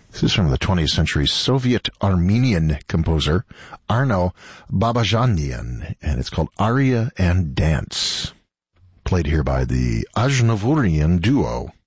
This is from the 20th century Soviet-Armenian composer Arno Babajanian, and it's called Aria and Dance, played here by the Aznavourian Duo.